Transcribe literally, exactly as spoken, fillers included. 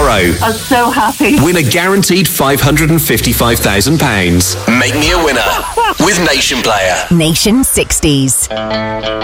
Pro. I'm so happy. Win a guaranteed five hundred fifty-five thousand pounds. Make me a winner with Nation Player. Nation sixties.